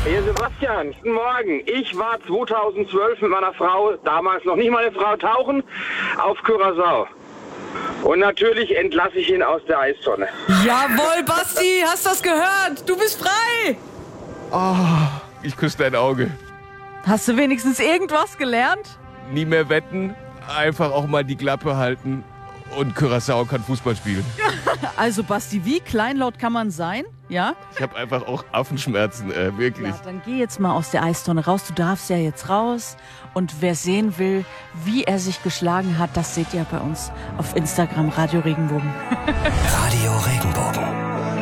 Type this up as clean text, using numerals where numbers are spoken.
Hier Sebastian, guten Morgen. Ich war 2012 mit meiner Frau, damals noch nicht meine Frau, tauchen auf Curaçao. Und natürlich entlasse ich ihn aus der Eistonne. Jawohl, Basti, hast das gehört? Du bist frei. Oh, ich küsse dein Auge. Hast du wenigstens irgendwas gelernt? Nie mehr wetten, einfach auch mal die Klappe halten und Curaçao kann Fußball spielen. Also Basti, wie kleinlaut kann man sein? Ja? Ich habe einfach auch Affenschmerzen, wirklich. Ja, dann geh jetzt mal aus der Eistonne raus. Du darfst ja jetzt raus. Und wer sehen will, wie er sich geschlagen hat, das seht ihr bei uns auf Instagram, Radio Regenbogen. Radio Regenbogen.